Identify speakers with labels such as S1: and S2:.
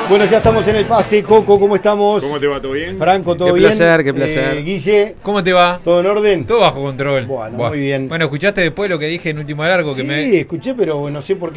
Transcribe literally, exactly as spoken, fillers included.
S1: Bueno, ya estamos en el pase. Coco, ¿cómo estamos?
S2: ¿Cómo te va? ¿Todo bien?
S1: Franco, ¿todo
S3: Qué
S1: bien?
S3: placer, qué placer.
S1: Eh, Guille,
S4: ¿Cómo te va?
S1: ¿todo en orden?
S4: Todo bajo control.
S1: Bueno,
S4: Buah.
S1: muy bien.
S4: Bueno, ¿escuchaste después lo que dije en último largo?
S1: Sí,
S4: que me...
S1: escuché, pero no sé por qué.